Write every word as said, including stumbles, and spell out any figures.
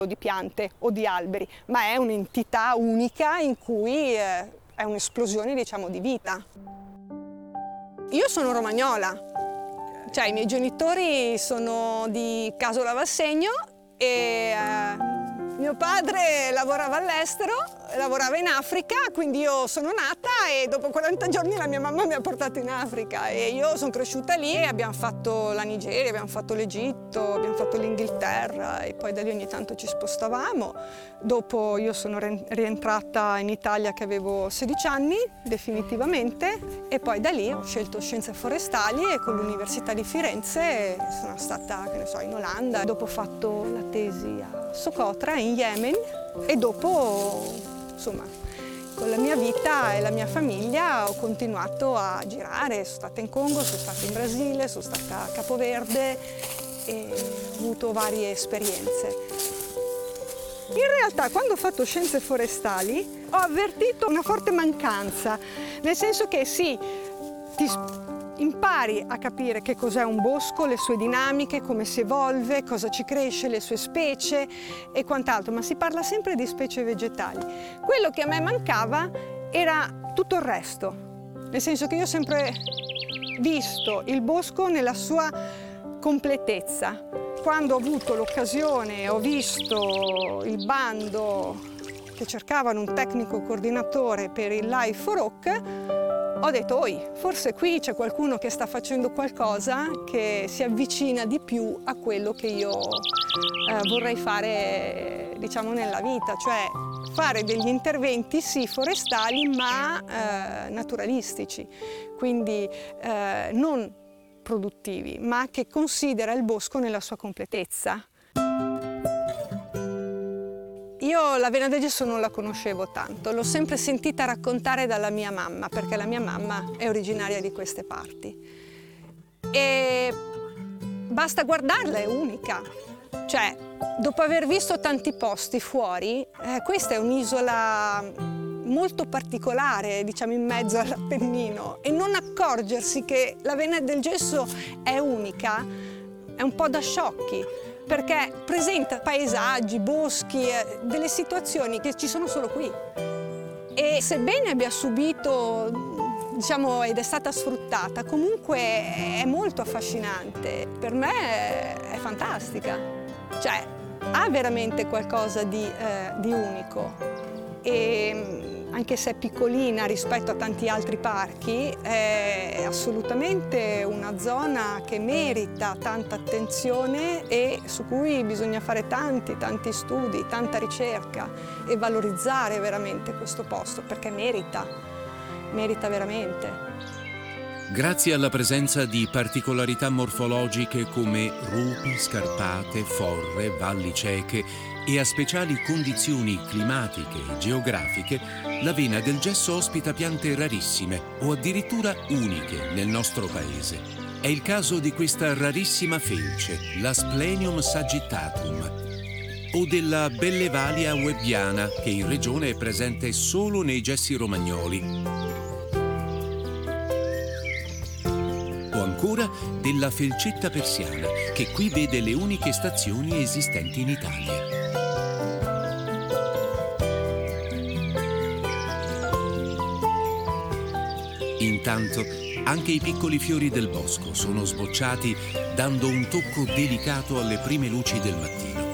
di piante o di alberi, ma è un'entità unica in cui eh, è un'esplosione, diciamo, di vita. Io sono romagnola, cioè i miei genitori sono di Casola Valsegno e eh, mio padre lavorava all'estero, lavorava in Africa, quindi io sono nata e dopo quaranta giorni la mia mamma mi ha portato in Africa e io sono cresciuta lì e abbiamo fatto la Nigeria, abbiamo fatto l'Egitto, abbiamo fatto l'Inghilterra e poi da lì ogni tanto ci spostavamo. Dopo io sono rientrata in Italia che avevo sedici anni, definitivamente, e poi da lì ho scelto scienze forestali e con l'Università di Firenze sono stata, che ne so, in Olanda. Dopo ho fatto la tesi a Socotra, in Yemen, e dopo, insomma, con la mia vita e la mia famiglia ho continuato a girare. Sono stata in Congo, sono stata in Brasile, sono stata a Capoverde e ho avuto varie esperienze. In realtà, quando ho fatto scienze forestali, ho avvertito una forte mancanza, nel senso che sì, ti impari a capire che cos'è un bosco, le sue dinamiche, come si evolve, cosa ci cresce, le sue specie e quant'altro, ma si parla sempre di specie vegetali. Quello che a me mancava era tutto il resto, nel senso che io ho sempre visto il bosco nella sua completezza. Quando ho avuto l'occasione, ho visto il bando che cercavano un tecnico coordinatore per il Life for Oak, ho detto, oi, forse qui c'è qualcuno che sta facendo qualcosa che si avvicina di più a quello che io eh, vorrei fare, diciamo, nella vita, cioè fare degli interventi sì forestali ma eh, naturalistici, quindi eh, non produttivi, ma che considera il bosco nella sua completezza. Io l'avena del gesso non la conoscevo tanto, l'ho sempre sentita raccontare dalla mia mamma, perché la mia mamma è originaria di queste parti. E basta guardarla, è unica. Cioè, dopo aver visto tanti posti fuori, eh, questa è un'isola molto particolare, diciamo in mezzo all'Appennino, e non accorgersi che l'avena del gesso è unica è un po' da sciocchi, perché presenta paesaggi, boschi, eh, delle situazioni che ci sono solo qui. E sebbene abbia subito, diciamo, ed è stata sfruttata, comunque è molto affascinante. Per me è fantastica. Cioè, ha veramente qualcosa di, eh, di unico. E anche se è piccolina rispetto a tanti altri parchi, è assolutamente una zona che merita tanta attenzione e su cui bisogna fare tanti, tanti studi, tanta ricerca e valorizzare veramente questo posto, perché merita, merita veramente. Grazie alla presenza di particolarità morfologiche come rupi, scarpate, forre, valli cieche e a speciali condizioni climatiche e geografiche, l'avena del gesso ospita piante rarissime o addirittura uniche nel nostro paese. È il caso di questa rarissima felce, la Splenium sagittatum, o della Bellevalia webbiana, che in regione è presente solo nei gessi romagnoli. O ancora della felcetta persiana, che qui vede le uniche stazioni esistenti in Italia. Intanto, anche i piccoli fiori del bosco sono sbocciati, dando un tocco delicato alle prime luci del mattino.